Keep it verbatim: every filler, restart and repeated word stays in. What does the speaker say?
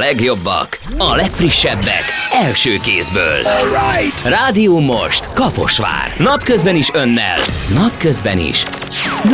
legjobbak, a legfrissebbek, első kézből. Alright. Rádió most Kaposvár. Napközben is önnel, napközben is